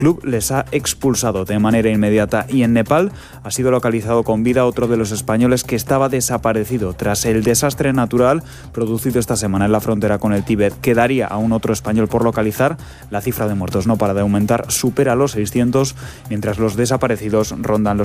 club les ha expulsado de manera inmediata. Y en Nepal ha sido localizado con vida otro de los españoles que estaba desaparecido tras el desastre natural producido esta semana en la frontera con el Tíbet. Quedaría aún otro español por localizar. La cifra de muertos no para de aumentar, supera los 600, mientras los desaparecidos rondan los